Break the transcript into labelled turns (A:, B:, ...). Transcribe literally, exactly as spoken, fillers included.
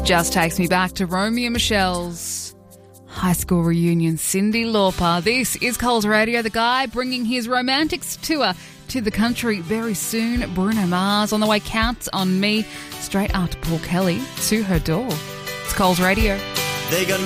A: just takes me back to Romeo and Michelle's high school reunion. Cyndi Lauper. This is Coles Radio. The guy bringing his romantics tour to the country very soon. Bruno Mars on the way. Count on Me. Straight after Paul Kelly to her door. It's Coles Radio.
B: They got